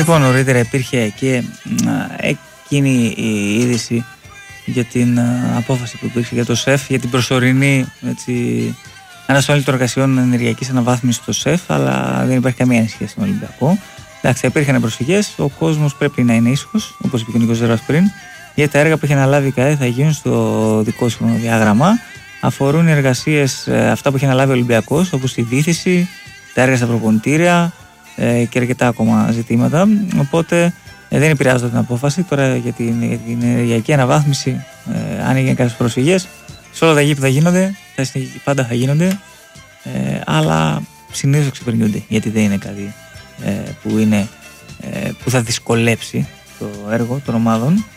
Λοιπόν, νωρίτερα υπήρχε και εκείνη η είδηση για την απόφαση που υπήρξε για το ΣΕΦ, για την προσωρινή αναστολή των εργασιών ενεργειακής αναβάθμισης στο ΣΕΦ, αλλά δεν υπάρχει καμία ενισχύση στον Ολυμπιακό. Εντάξει, υπήρχαν προσφυγές, ο κόσμος πρέπει να είναι ήσυχος, όπως είπε και ο Νίκος Ζέρβας πριν, γιατί τα έργα που έχει αναλάβει η ΚΑΕ θα γίνουν στο δικό σου χρονοδιάγραμμα. Αφορούν οι εργασίες αυτά που έχει αναλάβει ο Ολυμπιακός, όπως η δίθηση, τα έργα στα προπονητήρια και αρκετά ακόμα ζητήματα. Οπότε δεν επηρεάζονται την απόφαση. Τώρα για την ενεργειακή αναβάθμιση, αν έγιναν κάποιες προσφυγές, σε όλα τα γήπεδα γίνονται, πάντα θα γίνονται, αλλά συνήθως ξεπερνιούνται, γιατί δεν είναι κάτι που θα δυσκολέψει το έργο των ομάδων.